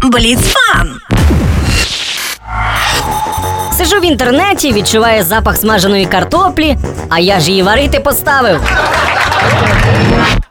Бліцфан. Сижу в інтернеті, відчуваю запах смаженої картоплі, а я ж її варити поставив.